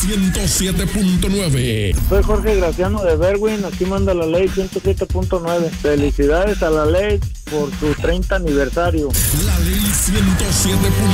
107.9. Soy Jorge Graciano de Berwin, aquí manda la ley 107.9. Felicidades a la ley por su 30 aniversario. La ley 107.9.